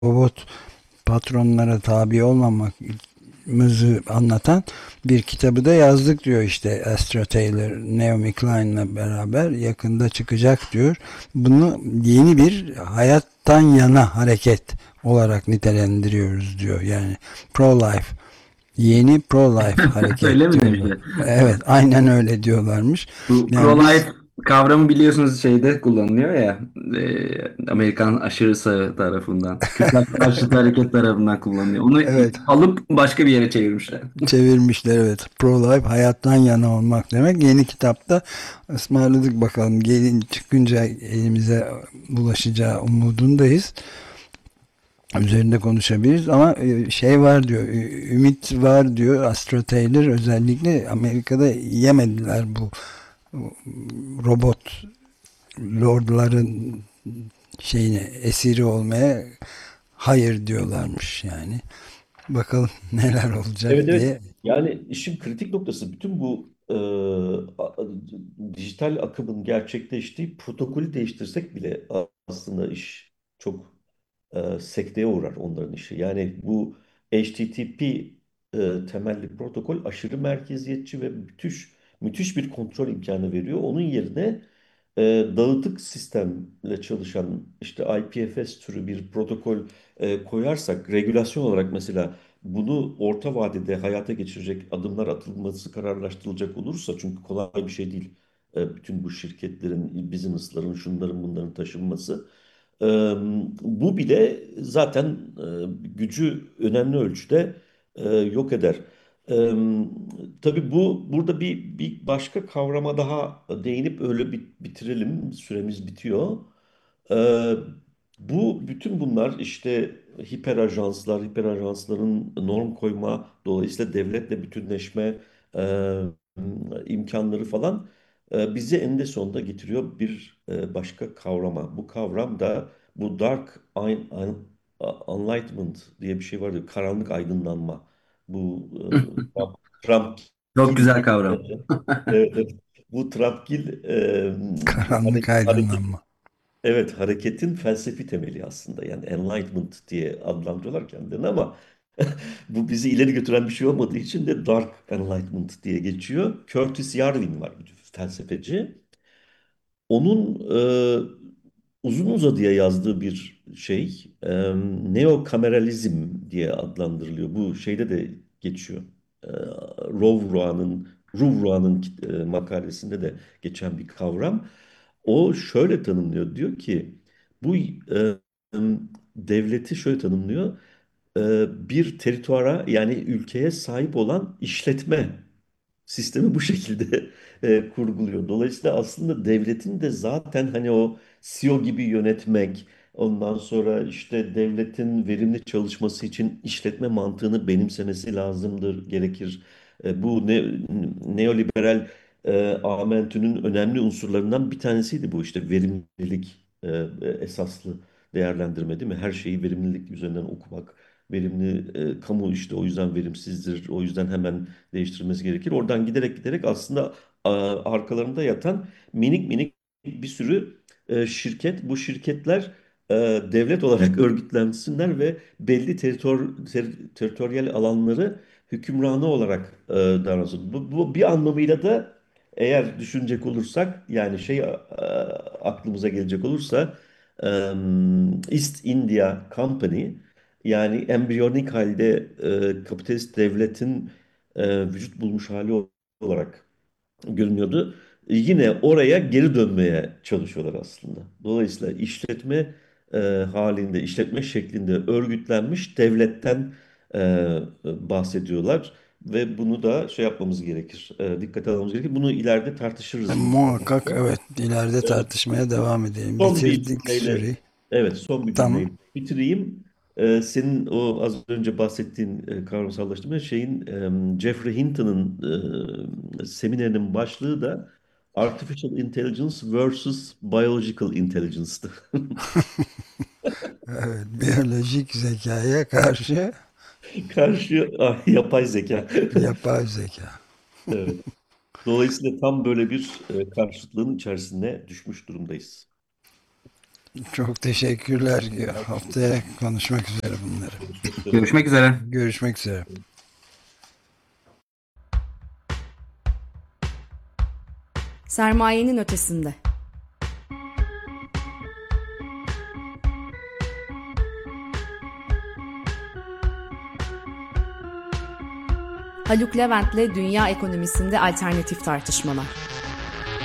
robot patronlara tabi olmamamızı anlatan bir kitabı da yazdık diyor, işte Astra Taylor, Naomi Klein'la beraber yakında çıkacak diyor. Bunu yeni bir hayattan yana hareket olarak nitelendiriyoruz diyor. Yani pro-life, yeni pro-life Öyle hareket mi diyorlar. demişler? Evet, aynen öyle diyorlarmış. Bu Yani biz, pro-life kavramı biliyorsunuz şeyde kullanılıyor ya, Amerikan aşırı sağı tarafından. Kötü karşıtı hareket tarafından kullanılıyor. Onu evet, alıp başka bir yere çevirmişler. çevirmişler, evet. Pro-life hayattan yana olmak demek. Yeni kitapta ısmarladık, bakalım gelin çıkınca elimize bulaşacağı umudundayız. Üzerinde konuşabiliriz ama şey var diyor, ümit var diyor. Astra Taylor özellikle Amerika'da yemediler bu robot lordların şeyine, esiri olmaya hayır diyorlarmış yani. Bakalım neler olacak Evet, evet. diye. Yani işin kritik noktası bütün bu dijital akımın gerçekleştiği protokolü değiştirsek bile aslında iş çok sekteye uğrar onların işi. Yani bu HTTP temelli protokol aşırı merkeziyetçi ve müthiş bir kontrol imkanı veriyor. Onun yerine e, dağıtık sistemle çalışan işte IPFS türü bir protokol koyarsak regülasyon olarak mesela bunu orta vadede hayata geçirecek adımlar atılması kararlaştırılacak olursa çünkü kolay bir şey değil. Bütün bu şirketlerin, business'ların, şunların bunların taşınması. E, Bu bile zaten gücü önemli ölçüde yok eder. E, tabii burada bir başka kavrama daha değinip öyle bitirelim. Süremiz bitiyor. Ee, Bu bütün bunlar işte hiper ajansların norm koyma, dolayısıyla devletle bütünleşme e, imkanları falan bizi eninde sonunda getiriyor bir başka kavrama. Bu kavram da bu enlightenment diye bir şey vardı. Karanlık aydınlanma. Bu Çok Trumpgil güzel kavram. evet, evet. Bu Trumpgil Karanlık aydınlanma. evet, hareketin felsefi temeli aslında. Yani enlightenment diye adlandırıyorlar kendilerini ama bu bizi ileri götüren bir şey olmadığı için de dark enlightenment diye geçiyor. Curtis Yarvin var, bir felsefeci. Onun uzun uzadıya yazdığı bir şey neokameralizm diye adlandırılıyor. Bu şeyde de geçiyor. E, Rouvra'nın makalesinde de geçen bir kavram. O şöyle tanımlıyor. Diyor ki bu devleti şöyle tanımlıyor. Bir terituara yani ülkeye sahip olan işletme sistemi bu şekilde kurguluyor. Dolayısıyla aslında devletin de zaten hani o CEO gibi yönetmek, ondan sonra işte devletin verimli çalışması için işletme mantığını benimsemesi lazımdır, gerekir. Bu neoliberal amentünün önemli unsurlarından bir tanesiydi bu işte verimlilik esaslı değerlendirme değil mi? Her şeyi verimlilik üzerinden okumak. Verimli kamu işte o yüzden verimsizdir. O yüzden hemen değiştirilmesi gerekir. Oradan giderek aslında arkalarında yatan minik minik bir sürü şirket. Bu şirketler devlet olarak örgütlensinler ve belli teritoryal alanları hükümranı olarak davransın. Bu bir anlamıyla da eğer düşünecek olursak yani aklımıza gelecek olursa East India Company yani embriyonik halde kapitalist devletin vücut bulmuş hali olarak görünüyordu. Yine oraya geri dönmeye çalışıyorlar aslında. Dolayısıyla işletme halinde, işletme şeklinde örgütlenmiş devletten bahsediyorlar. Ve bunu da şey yapmamız gerekir, dikkate almamız gerekir. Bunu ileride tartışırız Muhakkak, müsaadenizle. evet, ileride Evet. tartışmaya devam edelim. Son bir Bitirdik cümleyle, süreyi. evet son bir Tamam. cümleyle bitireyim. Senin o az önce bahsettiğin kavramsallaştırma şeyin Jeffrey Hinton'ın seminerinin başlığı da Artificial Intelligence versus Biological Intelligence'tı. Evet, biyolojik zekaya karşı Karşı yapay zeka. yapay zeka. Evet. Dolayısıyla tam böyle bir karşıtlığın içerisine düşmüş durumdayız. Çok teşekkürler. Haftaya konuşmak üzere bunları. Görüşmek üzere. Görüşmek üzere. Sermayenin ötesinde. Haluk Levent'le dünya ekonomisinde alternatif tartışmalar.